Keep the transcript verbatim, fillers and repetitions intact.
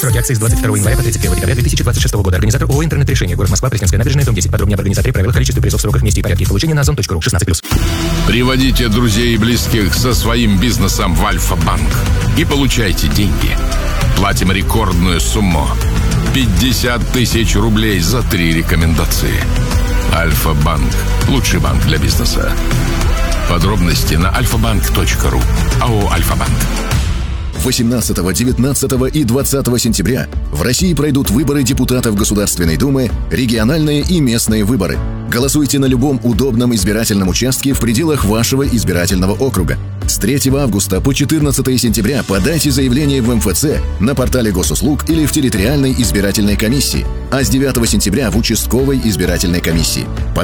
Сроки акции с двадцать второго января по тридцать первого декабря две тысячи двадцать шестого года. Организатор ООО «Интернет-решение». Город Москва, Пресненская набережная, дом десять. Подробнее об организаторе, правилах, количестве призов, сроках, месте и порядке их получения на озон точка ру. шестнадцать плюс. Приводите друзей и близких со своим бизнесом в Альфа-банк и получайте деньги. Платим рекордную сумму. пятьдесят тысяч рублей за три рекомендации. Альфа-банк. Лучший банк для бизнеса. Подробности на альфа-банк точка ру. АО «Альфа-банк». восемнадцатого, девятнадцатого и двадцатого сентября в России пройдут выборы депутатов Государственной Думы, региональные и местные выборы. Голосуйте на любом удобном избирательном участке в пределах вашего избирательного округа. С третьего августа по четырнадцатое сентября подайте заявление в эм эф цэ, на портале госуслуг или в территориальной избирательной комиссии, а с девятого сентября в участковой избирательной комиссии.